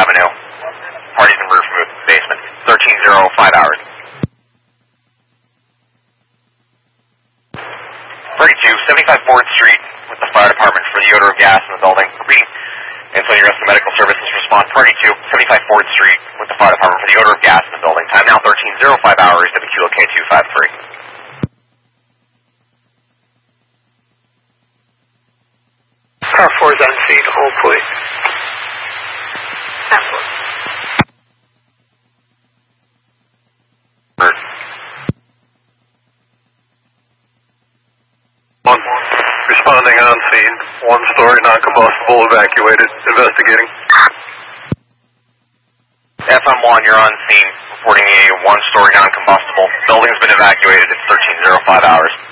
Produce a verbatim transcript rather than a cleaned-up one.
Avenue. Parties in roof basement. thirteen oh five hours. thirty-two, seventy-five fourth Street with the fire department for the odor of gas in the building. Repeating. Antonio Rescue Medical Services response. Party two, seventy-five fourth Street with the fire department for the odor of gas in the building. Time now thirteen oh five hours. W Q L K two five three. Car four is on scene. Hold, please. One. Responding on scene. One story non-combustible evacuated. Investigating. F M one, you're on scene. Reporting a one-story non-combustible. Building's been evacuated. It's thirteen oh five hours.